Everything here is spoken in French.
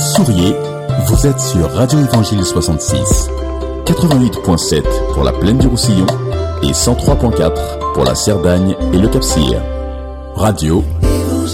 Souriez, vous êtes sur Radio Évangile 66, 88.7 pour la Plaine du Roussillon et 103.4 pour la Cerdagne et le Cap-Cyr. Radio